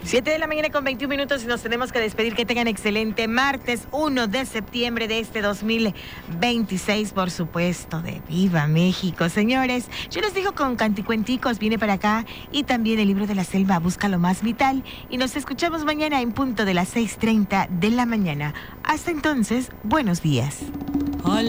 7 de la mañana con 21 minutos y nos tenemos que despedir. Que tengan excelente martes 1 de septiembre de este 2026, por supuesto, de Viva México. Señores, yo les digo con canticuenticos, viene para acá, y también el libro de la selva, Busca lo más vital, y nos escuchamos mañana en punto de las 6:30 de la mañana. Hasta entonces, buenos días.